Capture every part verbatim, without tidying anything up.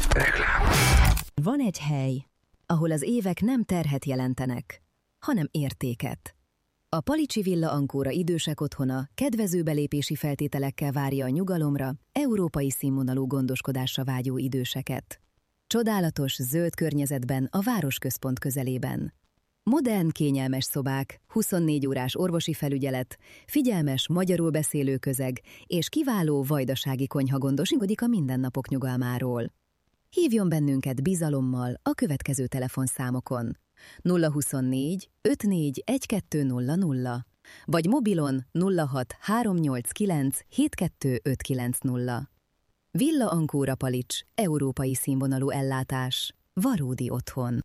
Reklám. Van egy hely, ahol az évek nem terhet jelentenek, hanem értéket. A Palicsi Villa Ancora idősek otthona kedvező belépési feltételekkel várja a nyugalomra, európai színvonalú gondoskodásra vágyó időseket. Csodálatos, zöld környezetben a városközpont közelében. Modern, kényelmes szobák, huszonnégy órás orvosi felügyelet, figyelmes, magyarul beszélő közeg és kiváló vajdasági konyha gondoskodik a mindennapok nyugalmáról. Hívjon bennünket bizalommal a következő telefonszámokon: nulla huszonnégy ötvennégy tizenkettő nulla nulla vagy mobilon nulla hat háromnyolckilenc hetkettő ötkilenc nulla. Villa Ancora Palics, európai színvonalú ellátás, valódi otthon.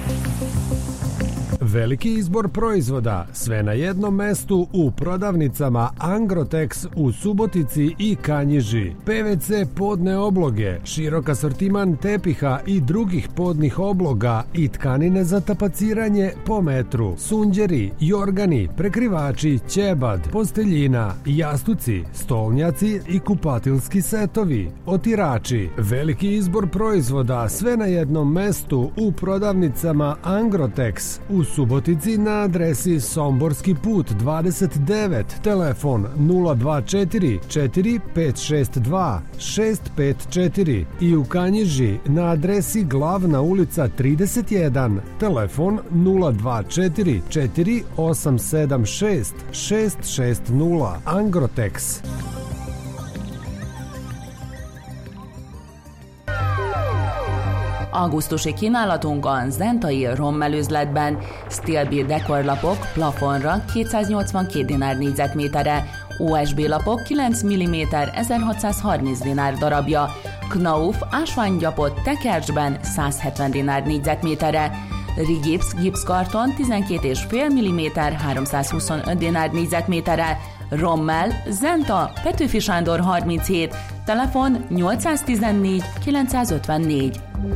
Veliki izbor proizvoda, sve na jednom mestu u prodavnicama Angrotex u Subotici i Kanjiži. P V C podne obloge, širok asortiman tepiha i drugih podnih obloga i tkanine za tapaciranje po metru, sunđeri, jorgani, prekrivači, ćebad, posteljina, jastuci, stolnjaci i kupatilski setovi, otirači. Veliki izbor proizvoda, sve na jednom mestu u prodavnicama Angrotex u Subotici na adresi Somborski put dvadeset devet, telefon nula dva četiri četiri pet šest dva šest pet četiri i u Kanjiži na adresi Glavna ulica trideset jedan, telefon nula dva četiri četiri osam sedam šest šest šest nula. Angrotex. Augusztusi kínálatunkon Zentai Rommel üzletben Stilbir dekorlapok plafonra kétszáznyolcvankét dinár négyzetméterre, o es bé lapok kilenc milliméter ezerhatszázharminc dinár darabja, Knauf ásványgyapot tekercsben száz hetven dinár négyzetméterre, Rigips gipszkarton tizenkét egész öt milliméter háromszázhuszonöt dinár négyzetméterre, Rommel, Zenta, Petőfi Sándor harminchét, telefon nyolcszáztizennégy kilencszázötvennégy.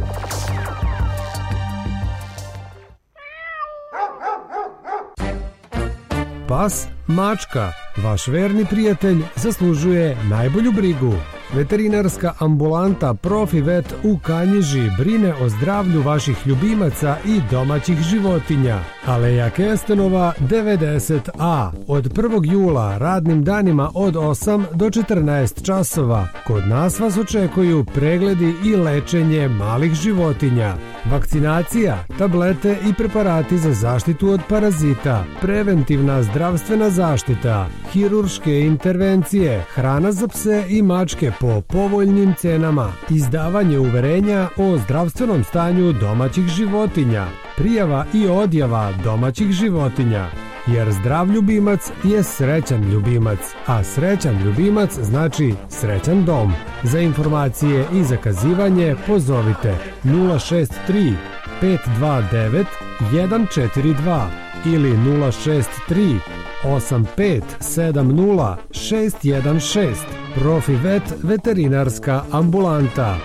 Pas, mačka, vaš verni prijatelj zaslužuje najbolju brigu. Veterinarska ambulanta Profivet u Kanjiži brine o zdravlju vaših ljubimaca i domaćih životinja. Aleja Kestenova devedeset A. Od prvog jula radnim danima od osam do četrnaest časova. Kod nas vas očekuju pregledi i lečenje malih životinja. Vakcinacija, tablete i preparati za zaštitu od parazita, preventivna zdravstvena zaštita, hirurške intervencije, hrana za pse i mačke po povoljnim cenama, izdavanje uverenja o zdravstvenom stanju domaćih životinja, prijava i odjava domaćih životinja. Jer zdrav ljubimac je srećan ljubimac, a srećan ljubimac znači srećan dom. Za informacije i zakazivanje pozovite nula šest tri pet dva devet jedan četiri dva ili nula šest tri osam pet sedam nula šest jedan šest. Profivet veterinárska ambulanta.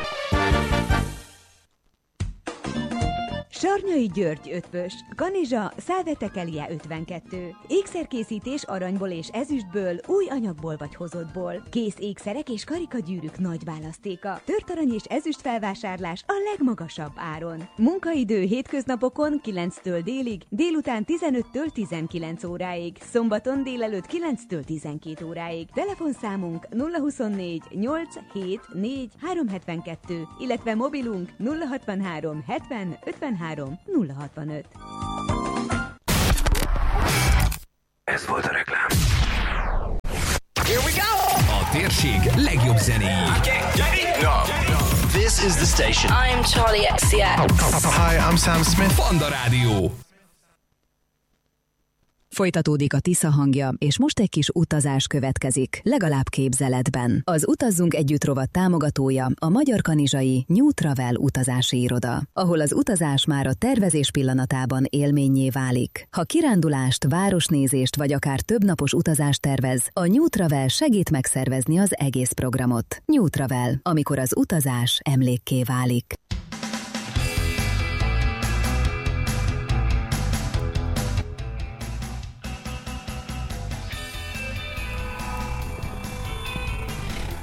Sarnyai György ötvös, Kanizsa, Szálvetekelie ötvenkettő. Ékszerkészítés aranyból és ezüstből, új anyagból vagy hozottból. Kész ékszerek és karikagyűrűk nagy választéka. Tört arany és ezüst felvásárlás a legmagasabb áron. Munkaidő hétköznapokon kilenctől délig, délután tizenöttől tizenkilenc óráig, szombaton délelőtt kilenctől tizenkét óráig. Telefonszámunk nulla huszonnégy nyolc hét négy három hetvenkettő, illetve mobilunk nulla hatvanhárom hetven ötvenhárom nulla hatvanöt. Ez volt a reklám. Here we go! A térség legjobb zenéi. This is the station. I'm Charlie X C X. Hi, I'm Sam Smith. Panda Rádió. Folytatódik a Tisza hangja, és most egy kis utazás következik, legalább képzeletben. Az Utazzunk Együtt rovat támogatója a Magyar Kanizsai New Travel utazási iroda, ahol az utazás már a tervezés pillanatában élménnyé válik. Ha kirándulást, városnézést vagy akár többnapos utazást tervez, a New Travel segít megszervezni az egész programot. New Travel, amikor az utazás emlékké válik.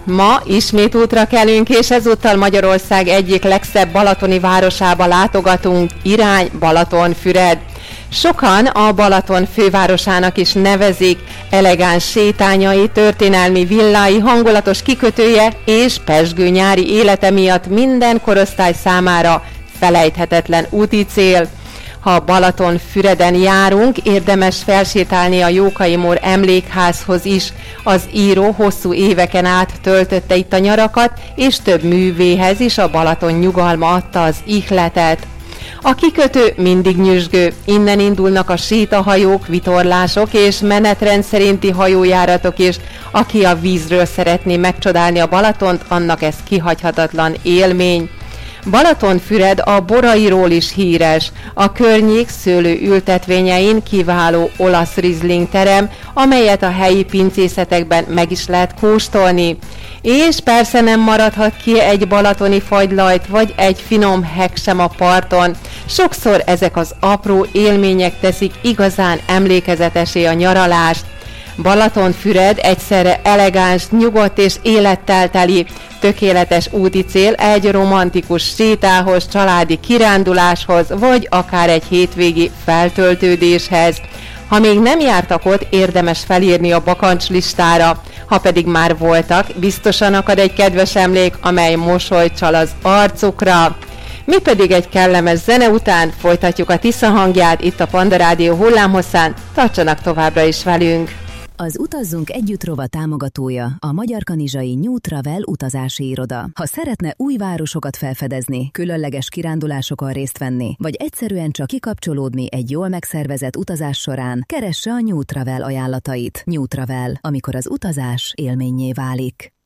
Ma ismét útra kelünk, és ezúttal Magyarország egyik legszebb balatoni városába látogatunk, irány Balatonfüred. Sokan a Balaton fővárosának is nevezik, elegáns sétányai, történelmi villái, hangulatos kikötője és pezsgő nyári élete miatt minden korosztály számára felejthetetlen úti cél. Ha Balatonfüreden járunk, érdemes felsétálni a Jókai Mór emlékházhoz is. Az író hosszú éveken át töltötte itt a nyarakat, és több művéhez is a Balaton nyugalma adta az ihletet. A kikötő mindig nyüzsgő, innen indulnak a sétahajók, vitorlások és menetrend szerinti hajójáratok is. Aki a vízről szeretné megcsodálni a Balatont, annak ez kihagyhatatlan élmény. Balatonfüred a borairól is híres. A környék szőlő ültetvényein kiváló olasz rizling terem, amelyet a helyi pincészetekben meg is lehet kóstolni. És persze nem maradhat ki egy balatoni fagylajt, vagy egy finom heg sem a parton. Sokszor ezek az apró élmények teszik igazán emlékezetessé a nyaralást. Balatonfüred egyszerre elegáns, nyugodt és élettel teli, tökéletes úti cél egy romantikus sétához, családi kiránduláshoz, vagy akár egy hétvégi feltöltődéshez. Ha még nem jártak ott, érdemes felírni a bakancs listára. Ha pedig már voltak, biztosan akad egy kedves emlék, amely mosolyt csal az arcukra. Mi pedig egy kellemes zene után folytatjuk a Tisza hangját itt a Panda Rádió hullámhosszán. Tartsanak továbbra is velünk! Az Utazzunk Együtt rovat támogatója a Magyar Kanizsai New Travel utazási iroda. Ha szeretne új városokat felfedezni, különleges kirándulásokon részt venni, vagy egyszerűen csak kikapcsolódni egy jól megszervezett utazás során, keresse a New Travel ajánlatait. New Travel, amikor az utazás élménnyé válik.